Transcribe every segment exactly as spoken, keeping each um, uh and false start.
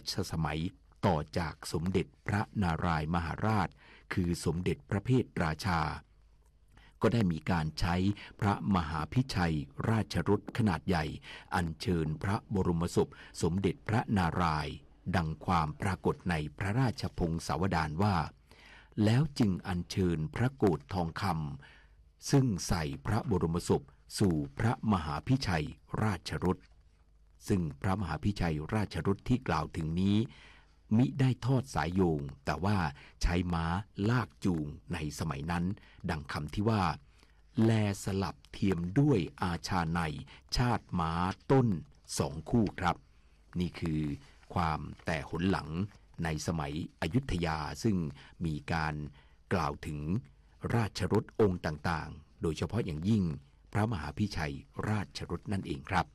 ชสมัยต่อจากสมเด็จพระนารายมหาราชคือสมเด็จพระเพทราชาก็ได้มีการใช้พระมหาพิชัยราชรถขนาดใหญ่อัญเชิญพระบรมศพสมเด็จพระนารายณ์ดังความปรากฏในพระราชพงศาวดารว่าแล้วจึงอัญเชิญพระโกฐทองคำซึ่งใส่พระบรมศพสู่พระมหาพิชัยราชรถซึ่งพระมหาพิชัยราชรถที่กล่าวถึงนี้มิได้ทอดสายโยงแต่ว่าใช้ม้าลากจูงในสมัยนั้นดังคำที่ว่าแลสลับเทียมด้วยอาชาในชาติม้าต้นสองคู่ครับนี่คือความแต่หนหลังในสมัยอยุธยาซึ่งมีการกล่าวถึงราชรถองค์ต่างๆโดยเฉพาะอย่างยิ่งพระมหาพิชัยราชรถนั่นเองครับ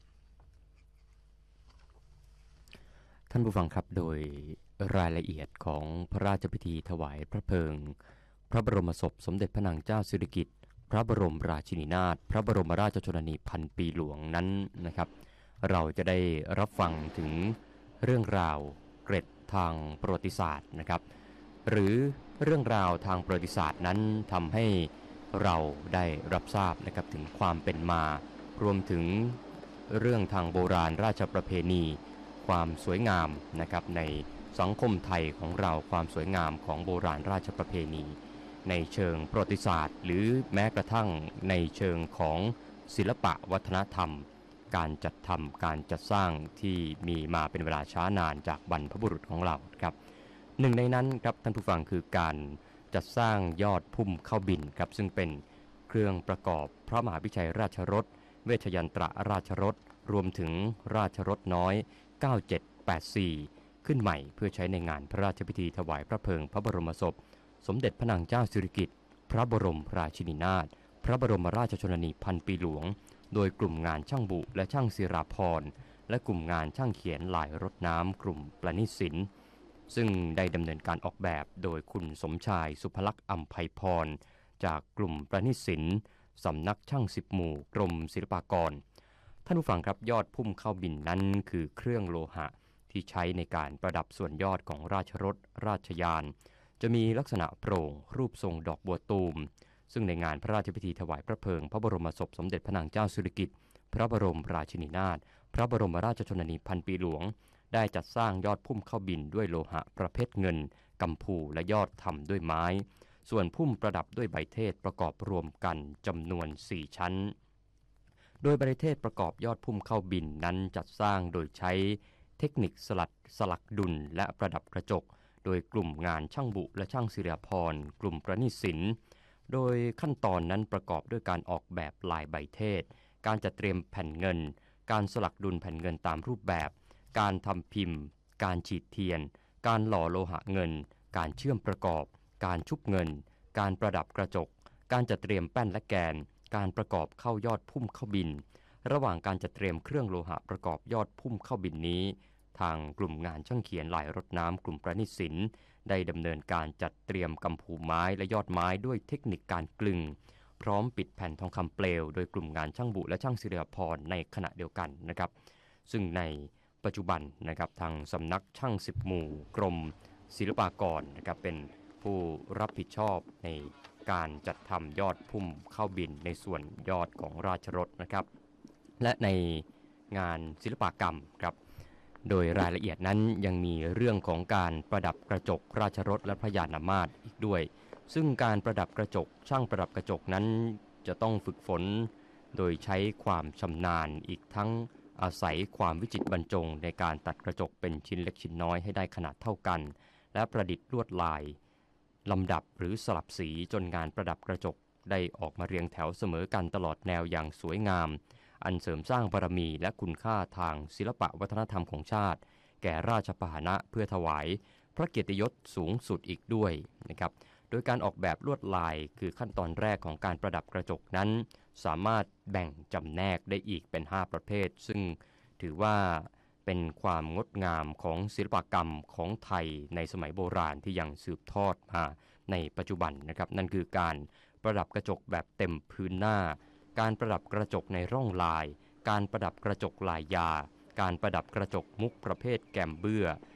ท่านผู้ฟังครับโดยรายละเอียดของพระราชพิธีถวายพระเพลิงพระบรมศพสมเด็จพระนางเจ้าสิริกิติ์พระบรมราชินีนาถพระบรมราชชนนีพันปีหลวงนั้นนะครับเราจะได้รับฟังถึงเรื่องราวเกร็ดทางประวัติศาสตร์นะครับหรือเรื่องราวทางประวัติศาสตร์นั้นทำให้เราได้รับทราบนะครับถึงความเป็นมารวมถึงเรื่องทางโบราณราชประเพณีความสวยงามนะครับในสังคมไทยของเราความสวยงามของโบราณราชประเพณีในเชิงประวัติศาสตร์หรือแม้กระทั่งในเชิงของศิลปะวัฒนธรรมการจัดทำการจัดสร้างที่มีมาเป็นเวลาช้านานจากบรรพบุรุษของเราครับหนึ่งในนั้นครับท่านผู้ฟังคือการจัดสร้างยอดพุ่มเข้าบิณครับซึ่งเป็นเครื่องประกอบพระมหาพิชัยราชรถเวชยันตรราชรถรวมถึงราชรถน้อยเก้าเจ็ดแปดสี่ขึ้นใหม่เพื่อใช้ในงานพระราชพิธีถวายพระเพลิงพระบรมศพสมเด็จพระนางเจ้าสิริกิติ์พระบรมราชินีนาถพระบรมราชชนนีพันปีหลวงโดยกลุ่มงานช่างบุและช่างศิราพรและกลุ่มงานช่างเขียนลายรถน้ำกลุ่มประณิตศิลป์ซึ่งได้ดำเนินการออกแบบโดยคุณสมชายสุภลักษณ์อัมไพพรจากกลุ่มประณิตศิลป์สำนักช่างสิบหมู่กรมศิลปากรท่านผู้ฟังครับยอดพุ่มเข้าบิณนั้นคือเครื่องโลหะที่ใช้ในการประดับส่วนยอดของราชรถราชยานจะมีลักษณะโปร่งรูปทรงดอกบัวตูมซึ่งในงานพระราชพิธีถวายพระเพลิงพระบรมศพสมเด็จพระนางเจ้าสิริกิติ์พระบรมราชินีนาถพระบรมราชชนนีพันปีหลวงได้จัดสร้างยอดพุ่มเข้าบิณด้วยโลหะประเภทเงินกำพูและยอดทำด้วยไม้ส่วนพุ่มประดับด้วยใบเทศประกอบรวมกันจำนวนสี่ชั้นโดยใบเทศประกอบยอดพุ่มเข้าบิณนั้นจัดสร้างโดยใช้เทคนิคสลัดสลักดุลและประดับกระจกโดยกลุ่มงานช่างบุและช่างศิราพรกลุ่มประณีตศิลป์โดยขั้นตอนนั้นประกอบด้วยการออกแบบลายใบเทศการจัดเตรียมแผ่นเงินการสลักดุลแผ่นเงินตามรูปแบบการทำพิมพ์การฉีดเทียนการหล่อโลหะเงินการเชื่อมประกอบการชุบเงินการประดับกระจกการจัดเตรียมแป้นและแกนการประกอบเข้ายอดพุ่มเข้าบิณระหว่างการจัดเตรียมเครื่องโลหะประกอบยอดพุ่มเข้าบิณนี้ทางกลุ่มงานช่างเขียนลายรถน้ำกลุ่มประณีตศิลป์ได้ดำเนินการจัดเตรียมกำพูไม้และยอดไม้ด้วยเทคนิคการกลึงพร้อมปิดแผ่นทองคำเปลวโดยกลุ่มงานช่างบุและช่างศิราพรในขณะเดียวกันนะครับซึ่งในปัจจุบันนะครับทางสำนักช่างสิบหมู่กรมศิลปากรนะครับเป็นผู้รับผิดชอบในการจัดทำยอดพุ่มเข้าบิณในส่วนยอดของราชรถนะครับและในงานศิลปกรรมครับโดยรายละเอียดนั้นยังมีเรื่องของการประดับกระจกราชรถและพระยานามาตรอีกด้วยซึ่งการประดับกระจกช่างประดับกระจกนั้นจะต้องฝึกฝนโดยใช้ความชำนาญอีกทั้งอาศัยความวิจิตรบรรจงในการตัดกระจกเป็นชิ้นเล็กชิ้นน้อยให้ได้ขนาดเท่ากันและประดิษฐ์ลวดลายลำดับหรือสลับสีจนงานประดับกระจกได้ออกมาเรียงแถวเสมอกันตลอดแนวอย่างสวยงามอันเสริมสร้างบารมีและคุณค่าทางศิลปะวัฒนธรรมของชาติแก่ราชพาหนะเพื่อถวายพระเกียรติยศสูงสุดอีกด้วยนะครับโดยการออกแบบลวดลายคือขั้นตอนแรกของการประดับกระจกนั้นสามารถแบ่งจำแนกได้อีกเป็นห้าประเภทซึ่งถือว่าเป็นความงดงามของศิลปกรรมของไทยในสมัยโบราณที่ยังสืบทอดมาในปัจจุบันนะครับนั่นคือการประดับกระจกแบบเต็มพื้นหน้าการประดับกระจกในร่องลายการประดับกระจกลายยาการประดับกระจกมุกประเภทแกมเบื้อ